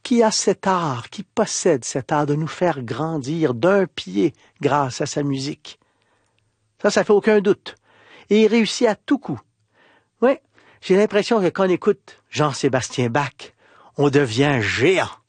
qui a cet art, qui possède cet art de nous faire grandir d'un pied grâce à sa musique. Ça fait aucun doute. Et il réussit à tout coup. Oui, j'ai l'impression que quand on écoute Jean-Sébastien Bach, on devient géant.